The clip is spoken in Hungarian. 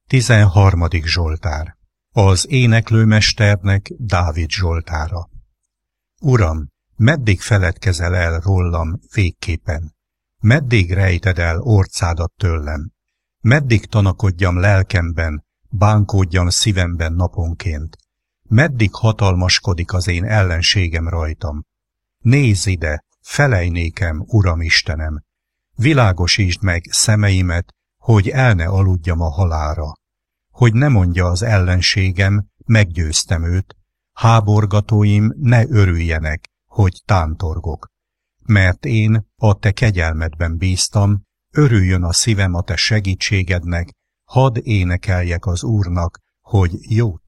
13. Zsoltár. Az éneklőmesternek Dávid zsoltára. Uram, meddig feledkezel el rólam végképpen? Meddig rejted el orcádat tőlem? Meddig tanakodjam lelkemben, bánkódjam szívemben naponként? Meddig hatalmaskodik az én ellenségem rajtam? Nézz ide, felej nékem, Uram Istenem! Világosítsd meg szemeimet, hogy el ne aludjam a halálra. Hogy ne mondja az ellenségem, meggyőztem őt, háborgatóim ne örüljenek, hogy tántorgok. Mert én a te kegyelmedben bíztam, örüljön a szívem a te segítségednek, hadd énekeljek az Úrnak, hogy jót